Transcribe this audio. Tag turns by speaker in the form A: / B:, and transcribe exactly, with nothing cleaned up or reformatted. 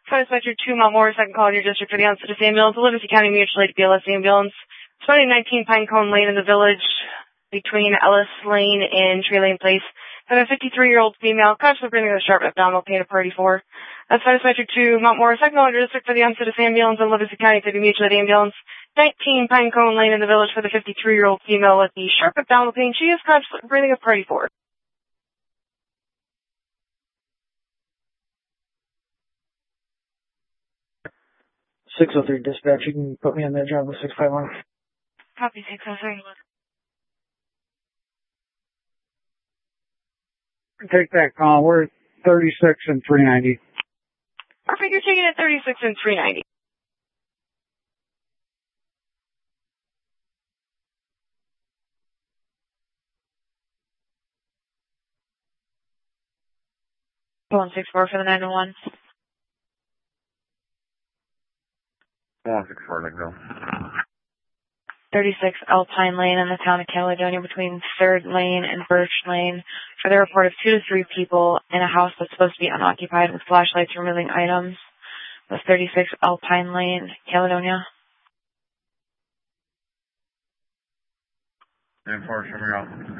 A: Five Spectre two Mount Morris, second call in your district for the Uncitizen ambulance. Livingston County Mutual Aid B L S ambulance. twenty nineteen Pinecone Lane in the village between Ellis Lane and Tree Lane Place. And a fifty-three-year-old female, consciously breathing with a sharp abdominal pain of priority four. That's Five Spectre two Mount Morris, second call in your district for the Uncitizen ambulance and Livingston County City Mutual Aid ambulance. nineteen Pinecone Lane in the village for the fifty-three-year-old female with the sharp abdominal pain. She is consciously breathing with priority four.
B: six oh three dispatch, you can put me on that job with six five one.
A: Copy six oh three.
C: Take that call. We're at thirty-six and three ninety.
A: Perfect, you're taking it thirty-six and three ninety. one six four for the nine one one.
D: one six four, let go.
A: thirty-six Alpine Lane in the town of Caledonia between third Lane and Birch Lane for the report of two to three people in a house that's supposed to be unoccupied with flashlights removing items. That's thirty-six Alpine Lane, Caledonia.
D: ten four, coming out.